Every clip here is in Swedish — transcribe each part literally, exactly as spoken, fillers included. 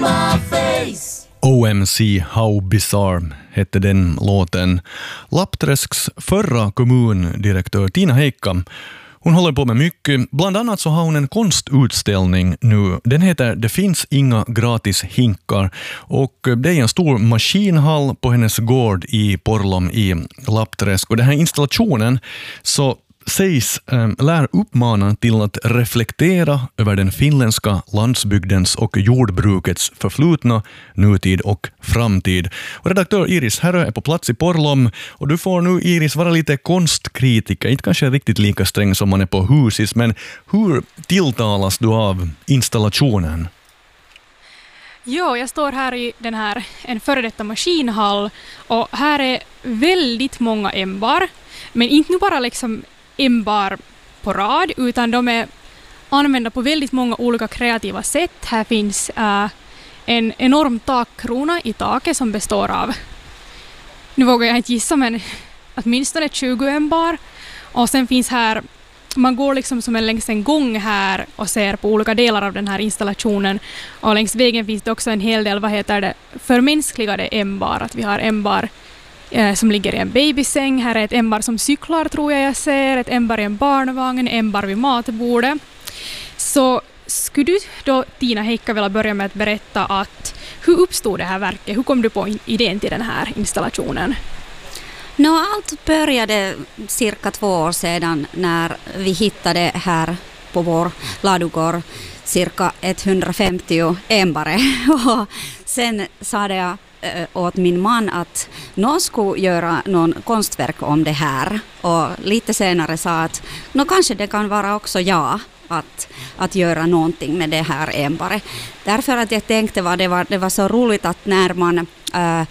my face. O M C How Bizarre hette den låten. Lappträsks förra kommundirektör Tina Heikka, hon håller på med mycket. Bland annat så har hon en konstutställning nu. Den heter Det finns inga gratis hinkar. Och det är en stor maskinhall på hennes gård i Porlom i Lappträsk. Och den här installationen så sägs äh, lär uppmana till att reflektera över den finländska landsbygdens och jordbrukets förflutna, nutid och framtid. Och redaktör Iris Härö är på plats i Porlom och du får nu, Iris, vara lite konstkritiker, inte kanske riktigt lika sträng som man är på Husis, men hur tilltalas du av installationen? Jo, jag står här i den här en före detta maskinhall och här är väldigt många ämbar, men inte nu bara liksom ämbar på rad, utan de är använda på väldigt många olika kreativa sätt. Här finns uh, en enorm takkrona i taket som består av, nu vågar jag inte gissa, men åtminstone tjugo ämbar. Och sen finns här, man går liksom som en längs en gång här och ser på olika delar av den här installationen. Och längs vägen finns det också en hel del, vad heter det, förmänskligade ämbar. Att vi har ämbar som ligger i en babysäng. Här är ett ämbar som cyklar, tror jag jag ser. Ett ämbar i en barnvagn, en ämbar vid matbordet. Så skulle du då, Tina Heikka, vilja börja med att berätta att hur uppstod det här verket? Hur kom du på idén till den här installationen? No, allt började cirka två år sedan när vi hittade här på vår ladugård cirka etthundrafemtio ämbare. Och sen sa jag åt min man att någon skulle göra någon konstverk om det här, och lite senare sa att nå kanske det kan vara också jag att, att göra någonting med det här ämbare. Därför att jag tänkte att det var, det var så roligt att när man äh,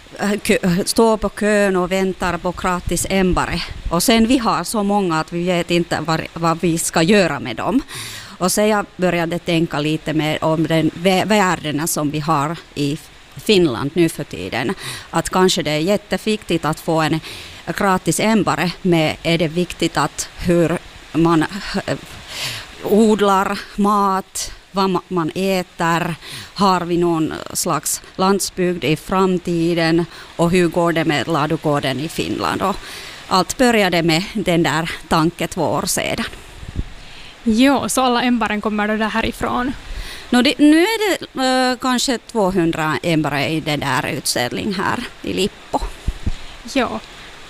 står på kön och väntar på gratis ämbare och sen vi har så många att vi vet inte vad, vad vi ska göra med dem. Och så jag började tänka lite mer om den värdena som vi har i Finland nu för tiden. Att kanske det är jätteviktigt att få en gratis ämbare, men är det viktigt att hur man odlar mat, vad man äter, har vi någon slags landsbygd i framtiden och hur går det med ladugården i Finland. Och allt började med den där tanken två år sedan. Jo, så alla ämbaren kommer då härifrån? No, det, nu är det uh, kanske tvåhundra ämbare i den där utställningen här i Lippo. Ja.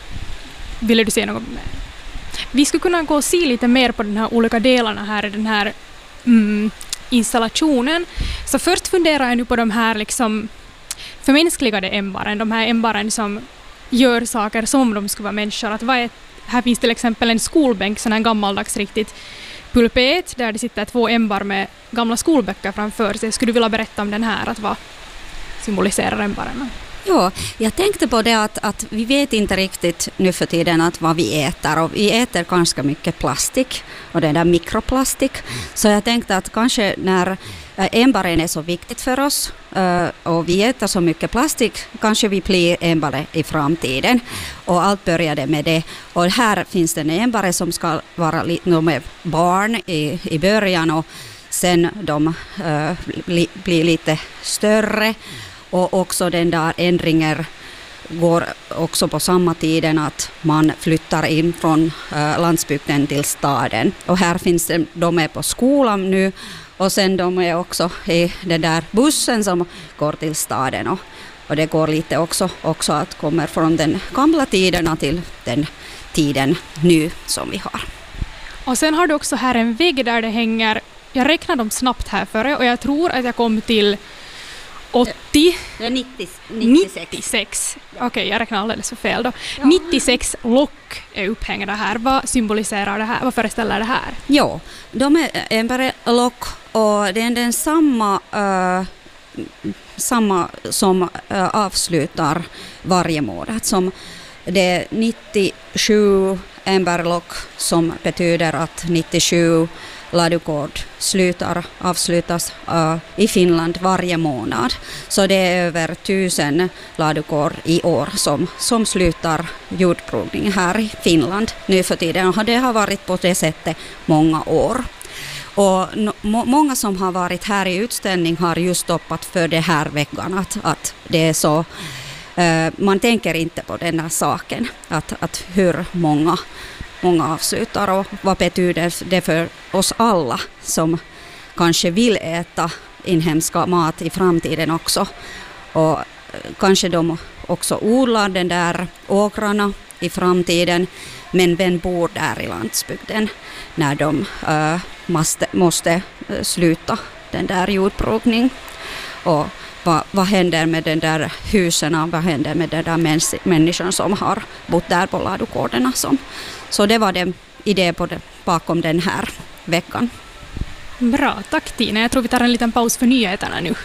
Vill du säga något mer? Vi skulle kunna gå och se lite mer på de här olika delarna här i den här mm, installationen. Så först funderar jag nu på de här liksom förmänskligade ämbaren. De här ämbaren som gör saker som de skulle vara människor. Att vad är, här finns till exempel en skolbänk, sån här gammaldags riktigt pulpet där det sitter två ämbar med gamla skolböcker framför sig. Skulle du vilja berätta om den här, att vad symboliserar ämbarna? Ja, jag tänkte på det att, att vi vet inte riktigt nu för tiden att vad vi äter, och vi äter ganska mycket plastik och det där mikroplastik. Så jag tänkte att kanske när ämbaren är så viktigt för oss och vi äter så mycket plastik, kanske vi blir ämbare i framtiden. Och allt började med det. Och här finns det en ämbare som ska vara de är barn i, i början, och sen de uh, bli, blir lite större. Och också den där ändringen går också på samma tiden att man flyttar in från uh, landsbygden till staden. Och här finns det, de är på skolan nu, och sen de är också i den där bussen som går till staden. Och, och det går lite också, också att kommer från den gamla tiden till den tiden nu som vi har. Och sen har du också här en vägg där det hänger, jag räknar dem snabbt här före och jag tror att jag kom till åttio. Det är nittio, nittiosex. nittiosex. Okej, okay, jag räknar alldeles för fel då. Ja. nittiosex lock är upphängda här. Vad symboliserar det här? Vad föreställer det här? Jo, de är ämbare lock och det är den samma, uh, samma som uh, avslutar varje månad. Som det är nittiosju ämbarlock som betyder att nittiosju ladugård slutar, avslutas uh, i Finland varje månad. Så det är över tusen ladugård i år som, som slutar jordprovning här i Finland nu för tiden. Och det har varit på det sättet många år. Och no, må, många som har varit här i utställning har just stoppat för det här veckan att, att det är så, uh, man tänker inte på den här saken, att, att hur många, många avslutar och vad betyder det för oss alla som kanske vill äta inhemska mat i framtiden också. Och kanske de också odlar den där åkrarna i framtiden, men vem bor där i landsbygden när de uh, måste, måste uh, sluta den där jordbrukning? Och vad, vad händer med den där husen, vad händer med den där mäns, människan som har bott där på ladugårdarna? Som. Så det var det idé på det, bakom den här veckan. Bra, tack Tina. Jag tror vi tar en liten paus för nyheterna nu.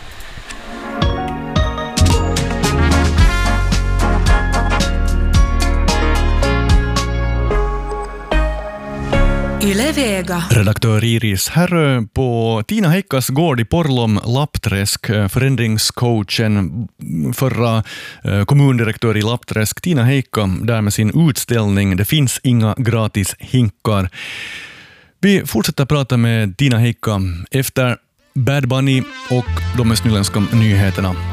Yle Vega. Redaktör Iris Härö på Tina Heikkas gård i Porlom, Lappträsk, förändringscoachen, förra kommundirektör i Lappträsk, Tina Heikka, där med sin utställning Det finns inga gratis hinkar. Vi fortsätter prata med Tina Heikka efter Bad Bunny och de mest nyländska nyheterna.